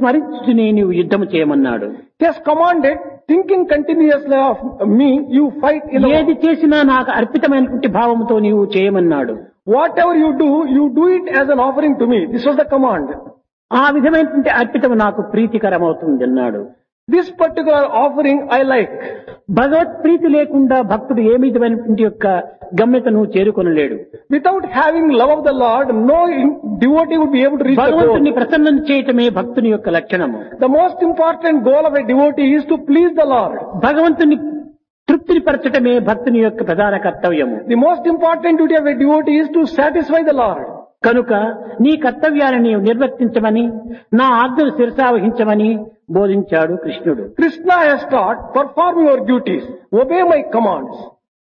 స్మరించునే నీవు యుద్ధము చేయమన్నాడు. He has commanded, thinking continuously of me, you fight in the war. ఏది చేసినా నాకు అర్పితమైనటువంటి భావంతో నీవు చేయమన్నాడు. Whatever you do it as an offering to me. This was the command. ఆ విధమైనటువంటి అర్పితం నాకు ప్రీతికరమవుతుంది అన్నాడు. This particular offering I like. భగవత్ ప్రీతి లేకుండా భక్తుడు ఏ విధమైనటువంటి యొక్క గమ్యతను చేరుకొనలేడు. Without having love of the Lord, no devotee would be able to reach the భగవంతుని goal. ప్రసన్నం చేయటమే భక్తుని యొక్క లక్షణము. The most important goal of a devotee is to please the Lord. భగవంతుని తృప్తిని పరచటమే భక్తుని యొక్క ప్రధాన కర్తవ్యము. The most important duty of a devotee is to satisfy the Lord. కనుక నీ కర్తవ్యాన్ని నీవు నిర్వర్తించమని, నా ఆజ్ఞను శిరసావహించమని బోధించాడు కృష్ణుడు. Krishna has taught, perform your duties, obey my commands.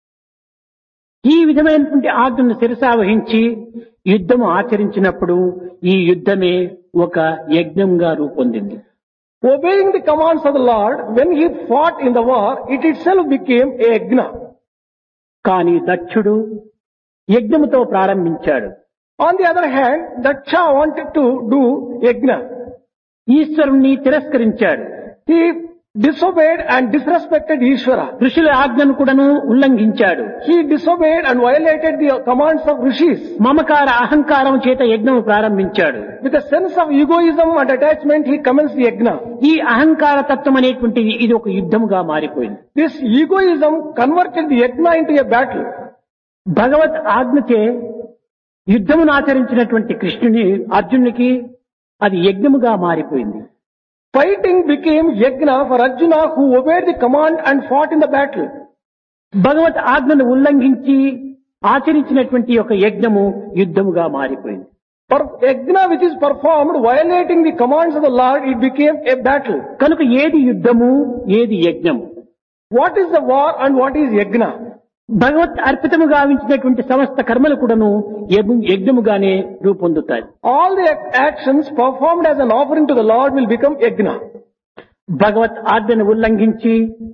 ఈ విధమైనటువంటి ఆజ్ఞను శిరసావహించి యుద్ధము ఆచరించినప్పుడు ఈ యుద్ధమే ఒక యజ్ఞంగా రూపొందింది. Obeying the commands of the Lord, when he fought in the war, it itself became a yajna. కానీ దక్షుడు యజ్ఞముతో ప్రారంభించాడు. On the other hand, Daksha wanted to do yajna. ఈశ్వరుణ్ణి తిరస్కరించాడు. He disobeyed and disrespected Ishvara. ఋషుల ఆజ్ఞను కూడాను ఉల్లంఘించాడు. He disobeyed and violated the commands of rishis. మమకార అహంకారం చేత యజ్ఞము ప్రారంభించాడు. With a sense of egoism and attachment, he commenced the yajna. ఈ అహంకార తత్వం అనేటువంటిది ఇది ఒక యుద్ధముగా మారిపోయింది. This egoism converted the yajna into a battle. భగవత్ ఆజ్ఞచే యుద్ధమును ఆచరించినటువంటి కృష్ణుని అర్జునునికి అది యజ్ఞముగా మారిపోయింది. Fighting became yajna for Arjuna, who obeyed the command and fought in the battle. భగవత్ ఆజ్ఞను ఉల్లంఘించి ఆచరించినటువంటి ఒక యజ్ఞము యుద్ధముగా మారిపోయింది. For yajna which is performed violating the commands of the Lord, it became a battle. కనుక ఏది యుద్ధము, ఏది యజ్ఞము? What is the war and what is yajna? భగవత్ అర్పితము గావించినటువంటి సమస్త కర్మలు కూడాను యజ్ఞముగానే రూపొందుతాయి. All the actions performed as an offering to the Lord will become yajna. భగవత్ ఆజ్ఞను ఉల్లంఘించి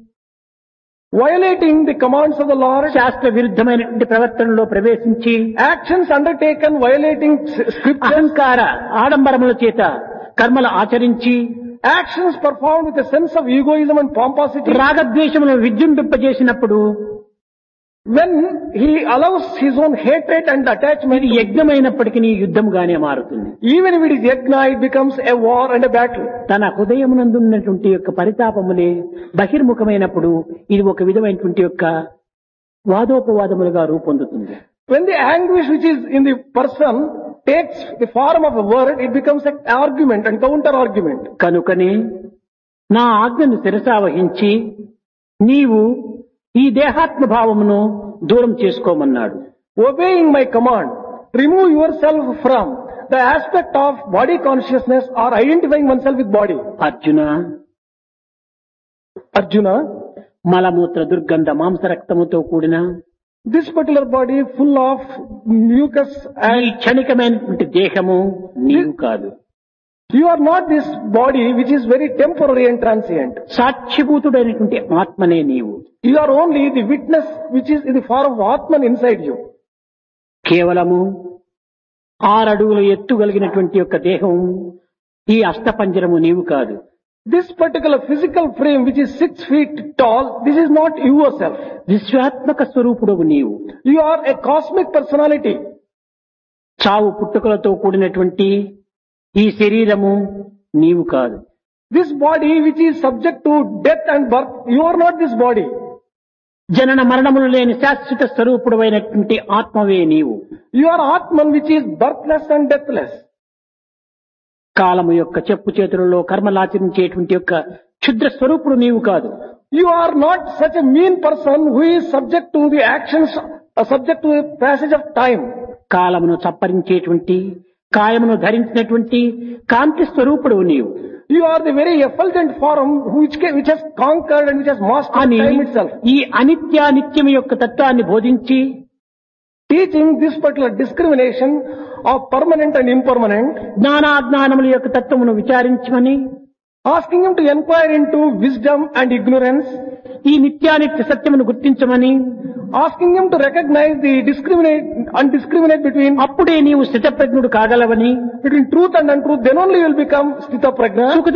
Violating the commands of the Lord, శాస్త్ర విరుద్ధమైనటువంటి ప్రవర్తనలో ప్రవేశించి actions undertaken violating scriptures, అహంకార ఆడంబరముల చేత కర్మలు ఆచరించి actions performed with a sense of egoism and pomposity, రాగద్వేషములను విజృంభింపజేసినప్పుడు when he allows his own hatred and attachment, ఇది యజ్ఞమైనప్పటికీ యుద్ధముగానే మారుతుంది. even if it is yajna, it becomes a war and a battle. తన హృదయమునందున్నటువంటి యొక్క పరితాపములే బహిర్ముఖమైనప్పుడు ఇది ఒక విధమైనటువంటి యొక్క వాదోపవాదములుగా రూపొందుతుంది. When the anguish which is in the person takes the form of a word, it becomes an argument and counter argument. కనుకనే నా ఆజ్ఞను శిరసావహించి నీవు ఈ దేహాత్మ భావమును దూరం చేసుకోమన్నాడు. Obeying my command, remove yourself from the aspect of body consciousness or identifying oneself with body. Arjuna, మలమూత్ర దుర్గంధ మాంసరక్తముతో కూడిన this particular body full of mucus ఈ and క్షణికమైనటువంటి దేహము నీవు కాదు. you are not this body which is very temporary and transient. సాక్షిభూతుడైనటువంటి ఆత్మనే నీవు. You are only the witness which is in the form of Atman inside you. కేవలము 6 అడుగుల ఎత్తు కలిగినటువంటి యొక్క దేహం ఈ అష్టపంజరము నీవు కాదు. This particular physical frame which is 6 feet tall, this is not yourself. విశ్వాత్మక స్వరూపుడవు నీవు. You are a cosmic personality. చావు పుట్టుకలతో కూడినటువంటి ఈ శరీరము నీవు కాదు. This body which is subject to death and birth, you are not this body. జనన మరణములు లేని శాశ్వత స్వరూపుడైనటువంటి ఆత్మవే నీవు. You are Atman which is birthless and deathless. కాలము యొక్క చెప్పు చేతులలో కర్మలాచరించేటువంటి యొక్క క్షుద్ర స్వరూపుడు నీవు కాదు. You are not such a mean person who is subject to the actions, subject to the passage of time. కాలమును చప్పరించేటువంటి కాయమును ధరించినటువంటి కాంతి స్వరూపుడు నీవు. You are the very effulgent form which has conquered and which has mastered అని time itself. ఈ అనిత్యానిత్యము యొక్క తత్వాన్ని బోధించి Teaching this particular discrimination of permanent and impermanent, జ్ఞానాజ్ఞానముల యొక్క తత్వమును విచారించమని asking him to inquire into wisdom and ignorance, ఈ నిత్యానిత్య సత్యమును గుర్తించమని asking him to recognize the discriminate between అప్పుడే నీవు స్థితప్రజ్ఞుడు కాగలవని truth and untruth, then only you will become Sthita Prajna.